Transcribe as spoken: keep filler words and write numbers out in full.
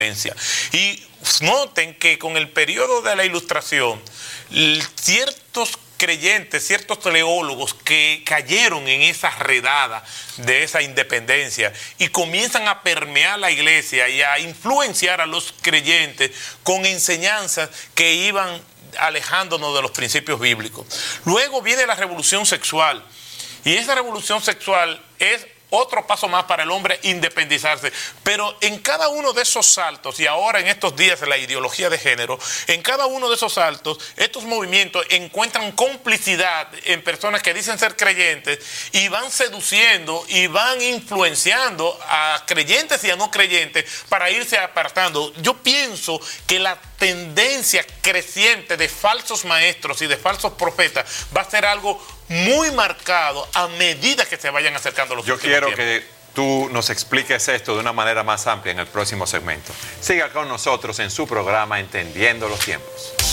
influencia. Y noten que con el periodo de la Ilustración, ciertos creyentes, ciertos teólogos que cayeron en esa redada de esa independencia y comienzan a permear la iglesia y a influenciar a los creyentes con enseñanzas que iban alejándonos de los principios bíblicos. Luego viene la revolución sexual, y esa revolución sexual es otro paso más para el hombre independizarse. Pero en cada uno de esos saltos, y ahora en estos días de la ideología de género, en cada uno de esos saltos, estos movimientos encuentran complicidad en personas que dicen ser creyentes y van seduciendo y van influenciando a creyentes y a no creyentes para irse apartando. Yo pienso que la tendencia creciente de falsos maestros y de falsos profetas va a ser algo muy marcado a medida que se vayan acercando los Yo quiero tiempos. que tú nos expliques esto de una manera más amplia en el próximo segmento. Siga con nosotros en su programa Entendiendo los Tiempos.